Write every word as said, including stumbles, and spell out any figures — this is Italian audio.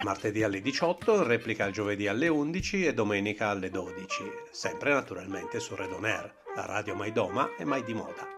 Martedì alle diciotto, replica il giovedì alle undici e domenica alle dodici, sempre naturalmente su Red On Air, la radio mai doma e mai di moda.